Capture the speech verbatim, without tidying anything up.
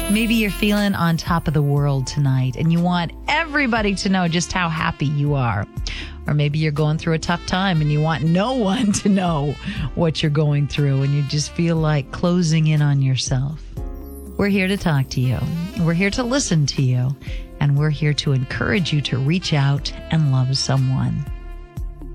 Maybe you're feeling on top of the world tonight and you want everybody to know just how happy you are. Or maybe you're going through a tough time and you want no one to know what you're going through and you just feel like closing in on yourself. We're here to talk to you. We're here to listen to you. And we're here to encourage you to reach out and love someone.